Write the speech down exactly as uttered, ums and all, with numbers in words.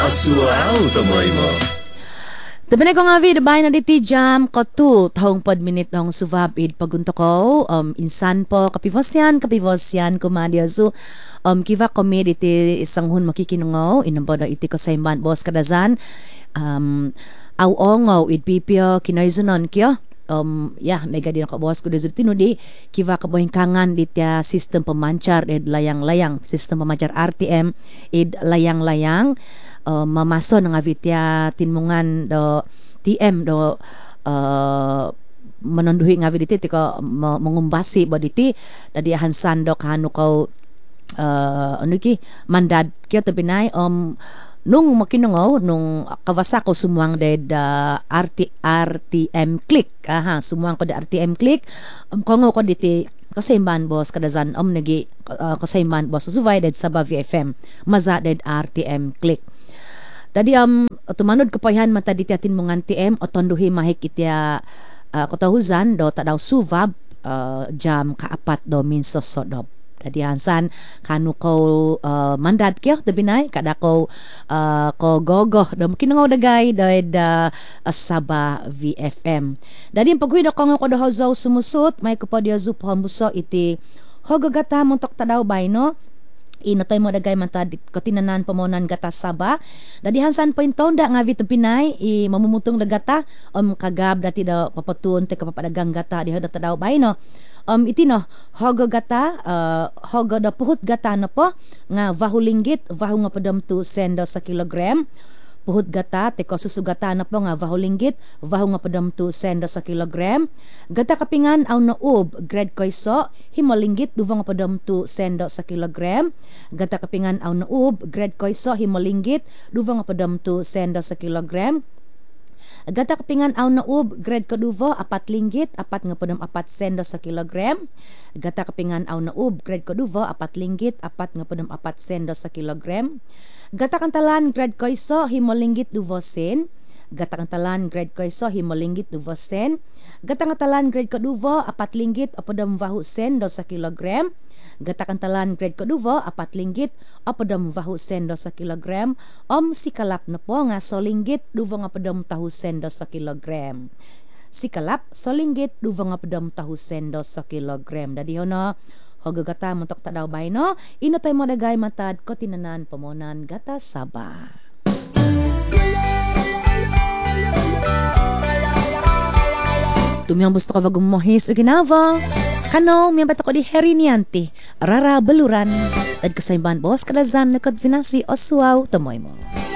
Asual tamoy mo. Tabi ko nga vid bay na diti jam ko tu taong pod minute ng suvabid pagunto ko um insan po kapivosyan kapivosyan kumadya so um kiva kami diti isang hun makikinungaw inambo na iti ko sa imban boss kadazan um aw ongaw idpipyo kinaizunon kyo um yeah mega din ako boss ko dito tinudi kiva ka bohing kangan ditya system pemancar ed layang-layang system pemancar R T M ed layang-layang uh, mamason nga vitya tinmungan do T M do uh, mananduhi nga viditi tiko mangumbasi ba diti dadi hansan do kanu kau uh, ano ki mandad kyo tabinay um nung makinungaw nung kawasa ko sumuang ded uh, R T R T M click aha sumuang ko de R T M click um, kongo ko diti kasayman boss kadazan um nagi uh, kasayman boss suvided sa Bavi F M maza ded R T M click dadi um tumanod ko payhan mata diti atin mong T M otonduhi mahik itya uh, kotahuzan do ta daw suvab uh, jam kaapat do minso sodob dadi hansan kanu ko uh, mandad kyo tabinay kada ko uh, ko gogo dom kinungaw dagay dahil uh, Saba V F M dadi ang paghuwi ko nga ko dahaw sumusot may ko pa diya zup hambuso iti hogagata mong tok tadaw bay no inatoy mo dagay man ta ko tinanan pamonan gata Saba dadi hansan point tonda nga vit Pinay i mamumutong dagata um kagab dati daw papatuon te kapapadagang gata diha data daw bay no um iti no hogo gata uh, hogo da puhut gata na po nga vahulinggit vahu nga padam tu sendo sa kilogram puhut gata te ko susugata na po nga vahulinggit vahu nga padam tu sendo sa kilogram gata kapingan aw naub grade koyso himolinggit duva nga padam tu sendo sa kilogram gata kapingan aw naub grade koyso himolinggit duva nga padam tu sendo sa kilogram gata kapingan aw naub grade kaduvo apat linggit apat nga podam apat sendo sa kilogram gata kapingan aw naub grade kaduvo apat linggit apat nga podam apat sendo sa kilogram gata kantalan grade koyso himolinggit duvo sen gata kantalan grade koyso himolinggit duvo sen gata kantalan grade kaduvo apat linggit apodam vahu sendo sa kilogram gata kantalan grade kaduvo apat linggit apodam vahu sendo sa kilogram om sikalap na po nga solinggit duvo nga padam tahu sendo sa kilogram sikalap solinggit duvo nga padam tahu sendo sa kilogram dadi hono hogagata montok tadaw bay no inotay mo dagay matad ko tinanan pamonan gata Saba tumiyang gusto ka bagong mohis o ginava kano miyan bata ko di herinianti rara baluran at kasayban boss kadazan na kadfinasi o suwaw tamoy mo